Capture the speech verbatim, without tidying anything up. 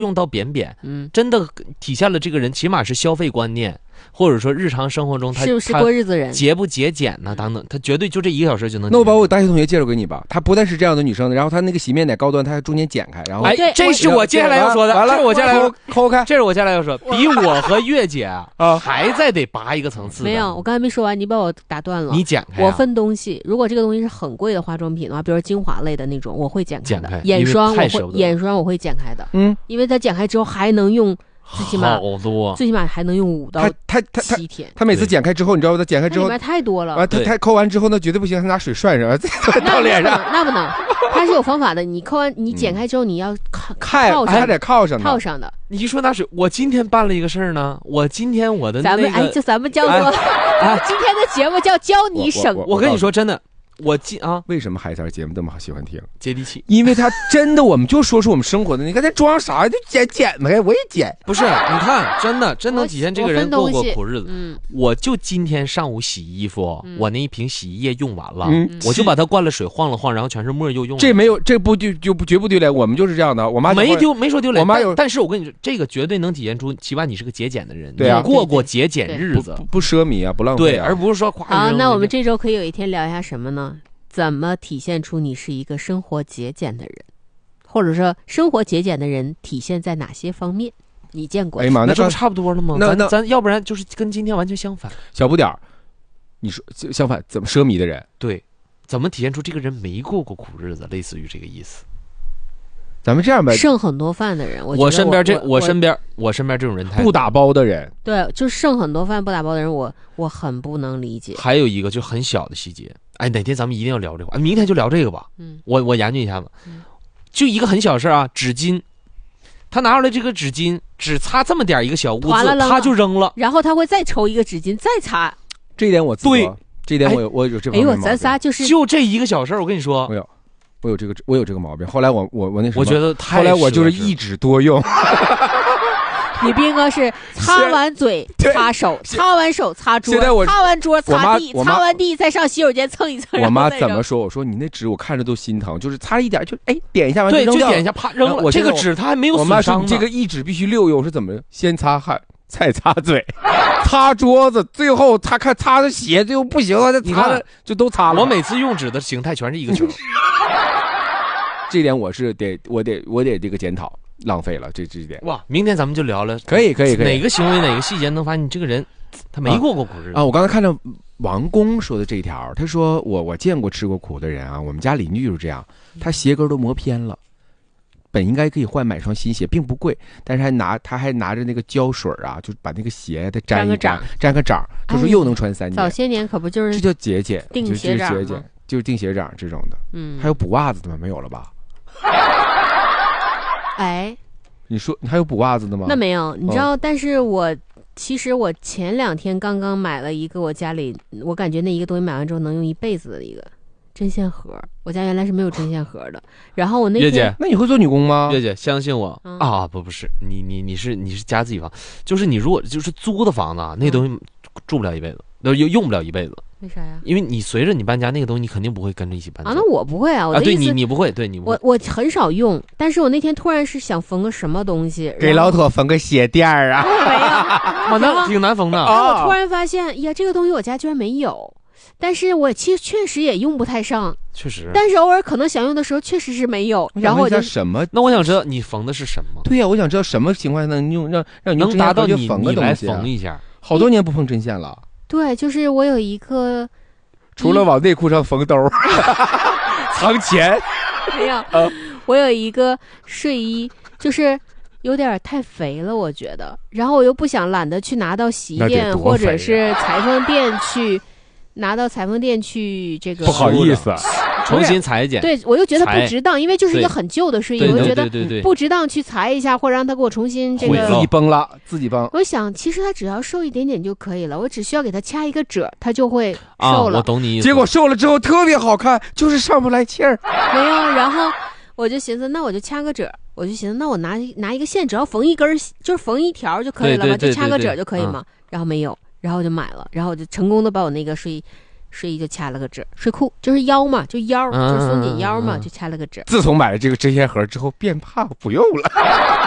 用到扁扁，嗯，真的体现了这个人起码是消费观念，或者说日常生活中他是不是过日子人， 节不节俭呢、啊、等等，他绝对就这一个小时就能。 那我把我大学同学介绍给你吧，她不但是这样的女生，然后她那个洗面奶高端，她还中间剪开，然后哎，这是我接下来要说的， 完了， 这是我接下来要抠开， 这是我接下来要说，比我和月姐啊还再得拔一个层次。 没有，我刚才没说完，你把我打断了。 你剪开、啊， 我分东西，如果这个东西是很贵的化妆品的话，比如说精华类的那种，我会剪开的。 剪开眼霜我会，眼霜我会剪开的，嗯，因为它剪开之后还能用。最起码好多， 最起码还能用五到七天。 他每次剪开之后，你知道吗？他剪开之后， 里面太多了。 啊，他他抠完之后呢，绝对不行，他拿水涮上，再到脸上。 那不能，他是有方法的。你抠完，你剪开之后，你要靠靠上，还得靠上套上的。 你一说拿水，我今天办了一个事儿呢。我今天我的咱们哎，就咱们叫做今天的节目叫教你省。 我跟你说真的。我记啊， 为什么海苔节目这么喜欢听？ 接地气， 因为他真的，我们就说出我们生活的。你看他装啥就剪剪呗，我也剪。 不是，你看，真的真能体现这个人过过苦日子。嗯，我就今天上午洗衣服，嗯、我那一瓶洗衣液用完了，嗯、我就把它灌了水晃了晃，然后全是沫又用了。 这没有，这不就就不绝不丢脸。我们就是这样的。我妈没丢，没说丢脸。 我妈有， 但是我跟你说，这个绝对能体现出，起码你是个节俭的人， 对啊， 你过过节俭日子， 不不奢侈啊，不浪费、 啊。对，而不是说夸。 好，那我们这周可以有一天聊一下什么呢？怎么体现出你是一个生活节俭的人，或者说生活节俭的人体现在哪些方面？你见过？ 哎呀妈， 那这不差不多了吗？ 那咱咱要不然就是跟今天完全相反。 小不点儿，你说相反怎么奢靡的人？ 对，怎么体现出这个人没过过苦日子？类似于这个意思。 咱们这样吧， 剩很多饭的人，我我身边这我我身边我身边这种人太不打包的人， 对，就剩很多饭不打包的人，我我很不能理解。 还有一个就很小的细节，哎，哪天咱们一定要聊这个，明天就聊这个吧。嗯，我我研究一下子，嗯、就一个很小事啊，纸巾，他拿出来这个纸巾，只擦这么点一个小污渍，他就扔了， 然后他会再抽一个纸巾再擦。 这一点我自对，这一点我有、哎、我有这方面毛病。 哎呦，咱仨就是就这一个小事，我跟你说， 我有。我有这个，我有这个毛病。后来我我我那什么， 我觉得太后来我就是一指多用。 你斌哥是擦完嘴擦手，擦完手擦桌，擦完桌擦地，擦完地再上洗手间蹭一蹭。 我妈怎么说？我说你那纸我看着都心疼，就是擦一点就哎点一下完对， 就就点一下啪扔了。我这个纸它还没有损伤呢。 我妈说你这个一纸必须六用，我说怎么先擦汗再擦嘴，擦桌子，最后擦看擦的鞋，最后不行了，再擦的就都擦了。 我每次用纸的形态全是一个球。 这点我是得我得我得这个检讨，浪费了这这一点。 哇，明天咱们就聊了， 可以可以可以。 哪个行为哪个细节能发现你这个人他没过过苦日子啊, 啊？我刚才看到王工说的这一条，他说我我见过吃过苦的人啊，我们家邻居就是这样，他鞋跟都磨偏了，本应该可以换买双新鞋，并不贵，但是还拿他还拿着那个胶水啊，就把那个鞋再粘一粘，粘个掌，就说又能穿三年。 早些年可不就是这叫节俭， 定鞋掌节俭，就是定鞋掌这种的。嗯，还有补袜子的吗？没有了吧？ 哎， 你说你还有补袜子的吗？ 那没有，你知道，哦、但是我其实我前两天刚刚买了一个，我家里我感觉那一个东西买完之后能用一辈子的一个针线盒，我家原来是没有针线盒的。然后我那天月姐， 那你会做女工吗？ 月姐，相信我、嗯、啊，不不是你你你是你是家自己房，就是你如果就是租的房子，那东西住不了一辈子，都用用不了一辈子。 为啥呀？ 因为你随着你搬家，那个东西你肯定不会跟着一起搬家啊。那我不会啊，我的啊，对你你不会，对你不会。 我我很少用，但是我那天突然是想缝个什么东西， 给老妥缝个鞋垫儿啊。 没有， 啊，那挺难缝的。 然后我突然发现，呀，这个东西我家居然没有，但是我其实确实也用不太上， 确实。 但是偶尔可能想用的时候，确实是没有。然后我就什么？ 那我想知道你缝的是什么？ 对呀、啊，我想知道什么情况下能用让让你能达到你缝个东西、啊、 你来缝一下。 好多年不碰针线了。 对，就是我有一个。 除了往内裤上缝兜藏钱没有、呃、我有一个睡衣就是有点太肥了我觉得，然后我又不想懒得去拿到洗衣店、啊、或者是裁缝店去拿到裁缝店去这个不好意思重新裁剪， 对，我又觉得不值当，因为就是一个很旧的睡衣，我就觉得不值当去裁一下，或者让他给我重新这个自己崩了，自己崩。 我想其实他只要瘦一点点就可以了，我只需要给他掐一个褶，他就会瘦了。 啊、我懂你意思。 结果瘦了之后特别好看，就是上不来气儿。 没有，然后我就寻思，那我就掐个褶，我就寻思，那我拿拿一个线，只要缝一根，就是缝一条就可以了嘛，就掐个褶就可以嘛。嗯、然后没有，然后我就买了，然后我就成功的把我那个睡衣。睡衣就掐了个褶，睡裤就是腰嘛，就腰，就是松紧腰嘛，就掐了个褶。 自从买了这个针线盒之后，变胖不用了。